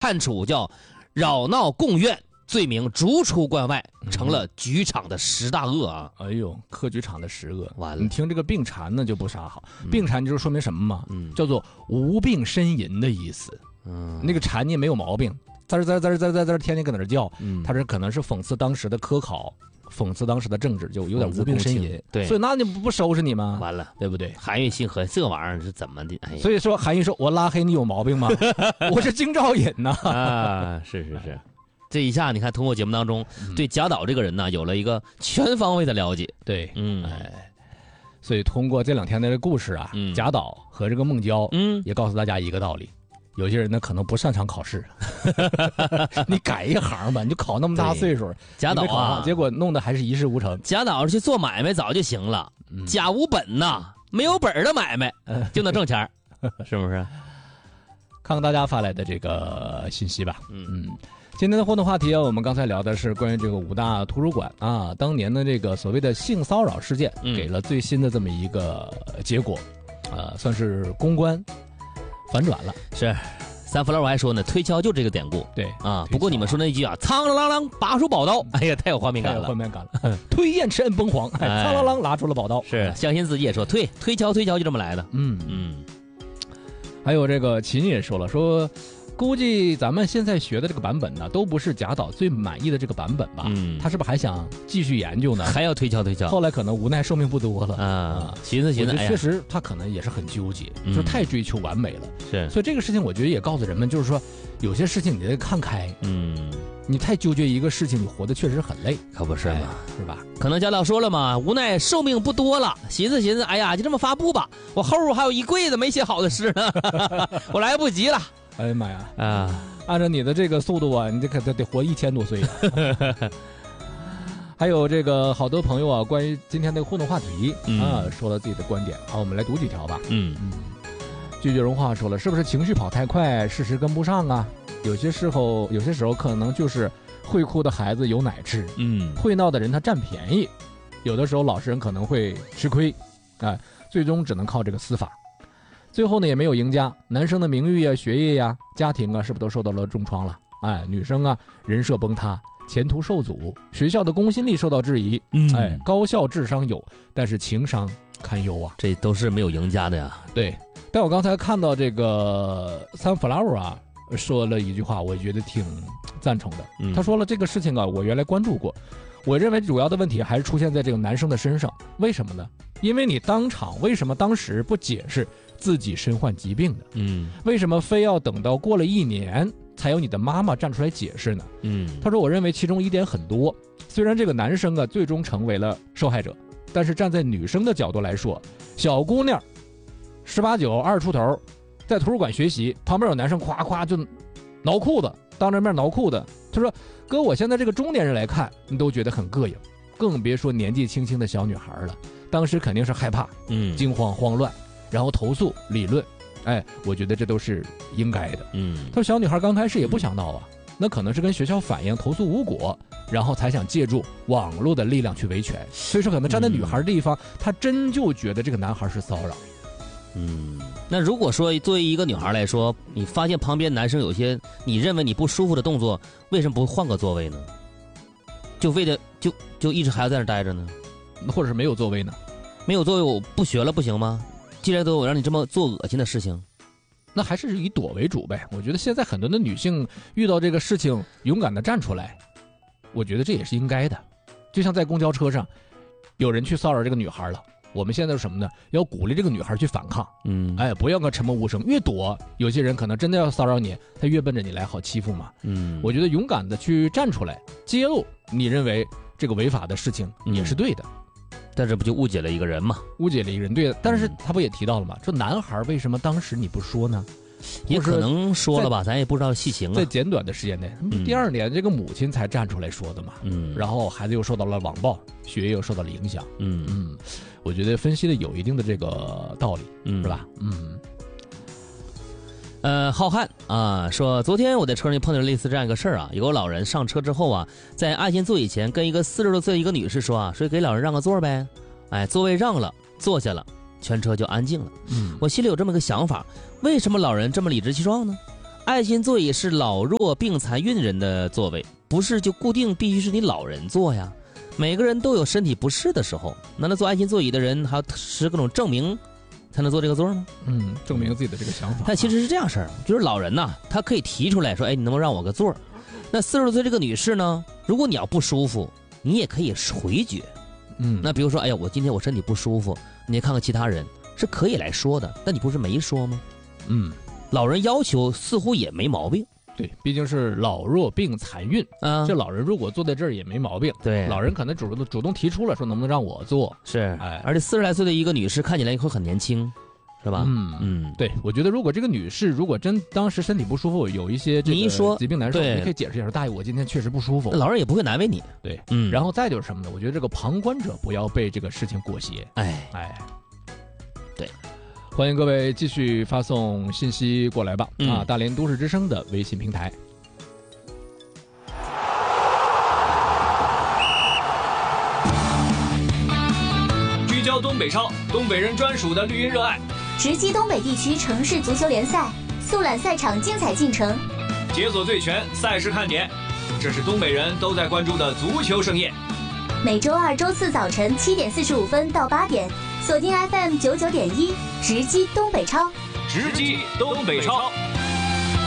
判处叫扰闹共院，罪名逐出关外，成了局场的10大恶啊！ 哎呦，科举场的10恶， 完了。 你听这个病禅呢就不啥好，病禅就是说明什么嘛？叫做无病呻吟的意思。那个禅你也没有毛病，滋儿，天天搁那儿叫。他这可能是讽刺当时的科考，讽刺当时的政治，就有点无病呻吟。 对， 所以那你不收拾你吗？ 完了， 对不对？ 韩愈心和这玩意儿是怎么的？哎， 所以说韩愈说：“我拉黑你有毛病吗？我是京兆尹呐。” 啊，是。这一下你看，通过节目当中对贾岛这个人呢有了一个全方位的了解。 对，所以通过这2天的这个故事啊，贾岛和这个孟郊，也告诉大家一个道理：有些人呢可能不擅长考试，你改一行吧，你就考那么大岁数， 贾岛啊， 结果弄得还是一事无成。 贾岛去做买卖早就行了，贾无本呐，没有本的买卖就能挣钱，是不是？ 看看大家发来的这个信息吧。今天的互动话题啊，我们刚才聊的是关于这个武大图书馆啊，当年的这个所谓的性骚扰事件，给了最新的这么一个结果，算是公关反转了。 是，三福老我还说呢，推敲就这个典故。对啊，不过你们说那句啊，苍啷啷拔出宝刀，哎呀，太有画面感了，推燕赤摁崩黄，苍啷啷拿出了宝刀。是，相信自己也说推敲就这么来的。 还有这个秦也说了，说估计咱们现在学的这个版本呢，都不是贾岛最满意的这个版本吧？他是不是还想继续研究呢？ 还要推敲。 后来可能无奈寿命不多了啊，寻思， 确实他可能也是很纠结，就是太追求完美了。 是， 所以这个事情我觉得也告诉人们，就是说有些事情你得看开。你太纠结一个事情，你活得确实很累， 可不是嘛， 是吧？ 可能贾岛说了嘛，无奈寿命不多了，寻思，哎呀，就这么发布吧，我后还有一柜子没写好的诗呢，我来不及了。 哎呀妈呀！按照你的这个速度啊，你这可得活1000多岁。还有这个好多朋友啊，关于今天的互动话题说了自己的观点啊，我们来读几条吧。句句荣话说了，是不是情绪跑太快，事实跟不上啊？有些时候可能就是会哭的孩子有奶吃，会闹的人他占便宜，有的时候老实人可能会吃亏，最终只能靠这个司法。最后呢也没有赢家，男生的名誉啊、学业呀、家庭啊，是不是都受到了重创了？女生啊人设崩塌，前途受阻，学校的公信力受到质疑，高校智商有，但是情商堪忧啊， 这都是没有赢家的呀。 对，但我刚才看到这个Sunflower 啊说了一句话，我觉得挺赞成的。他说了这个事情啊，我原来关注过，我认为主要的问题还是出现在这个男生的身上。为什么呢？因为你为什么当时不解释自己身患疾病的？为什么非要等到过了1年才有你的妈妈站出来解释呢？他说我认为其中疑点很多，虽然这个男生啊最终成为了受害者，但是站在女生的角度来说，小姑娘18、9、20出头，在图书馆学习，旁边有男生夸夸就挠裤子，当着面挠裤子。他说搁我现在这个中年人来看，你都觉得很膈应，更别说年纪轻轻的小女孩了。当时肯定是害怕，惊慌慌乱，然后投诉理论，我觉得这都是应该的。他说小女孩刚开始也不想闹啊，那可能是跟学校反映投诉无果，然后才想借助网络的力量去维权。所以说可能站在女孩的一方，她真就觉得这个男孩是骚扰。 那如果说作为一个女孩来说，你发现旁边男生有些你认为你不舒服的动作，为什么不换个座位呢？就为了就一直还要在那待着呢？ 或者是没有座位呢？ 没有座位我不学了不行吗？既然都有让你这么做恶心的事情， 那还是以躲为主呗。我觉得现在很多的女性遇到这个事情勇敢的站出来，我觉得这也是应该的。就像在公交车上有人去骚扰这个女孩了，我们现在是什么呢？要鼓励这个女孩去反抗，不要个沉默无声，越躲有些人可能真的要骚扰你，他越奔着你来，好欺负嘛。我觉得勇敢的去站出来揭露你认为这个违法的事情也是对的。 但是不就误解了一个人吗？ 误解了一个人，对的。但是他不也提到了吗？说男孩为什么当时你不说呢？ 也可能说了吧，咱也不知道细情啊。 在简短的时间内，第2年这个母亲才站出来说的嘛。然后孩子又受到了网暴，学业又受到了影响。我觉得分析的有一定的这个道理，是吧？ 浩瀚啊说，昨天我在车上就碰到类似这样一个事儿啊，有个老人上车之后啊，在安心座椅前跟一个40多岁的一个女士说说给老人让个座呗，座位让了，坐下了，全车就安静了。我心里有这么个想法，为什么老人这么理直气壮呢？ 爱心座椅是老弱病残孕人的座位，不是就固定必须是你老人坐呀。每个人都有身体不适的时候，那坐爱心座椅的人还要持各种证明才能坐这个座吗？ 证明自己的这个想法。 但其实是这样事儿，就是老人呐，他可以提出来说，哎，你能不能让我个座？那40多岁这个女士呢，如果你要不舒服，你也可以回绝。那比如说，哎呀，今天我身体不舒服，你也看看其他人是可以来说的，但你不是没说吗？老人要求似乎也没毛病。 对，毕竟是老弱病残孕啊，这老人如果坐在这儿也没毛病。 对， 老人可能主动提出了说能不能让我坐。 是，而且40来岁的一个女士看起来会很年轻，是吧？ 对，我觉得如果这个女士如果当时身体不舒服，有一些你一说疾病难受，你可以解释一下说，大爷，我今天确实不舒服。 老人也不会难为你。 对，然后再就是什么呢？我觉得这个旁观者不要被这个事情裹挟。 对。 欢迎各位继续发送信息过来吧。大连都市之声的微信平台。 聚焦东北超，东北人专属的绿茵热爱， 直击东北地区城市足球联赛，速览赛场精彩进程， 解锁最全赛事看点，这是东北人都在关注的足球盛宴。 每周2、周4早晨7点45分到8点，锁定 FM 99.1，直击东北超， 直击东北超。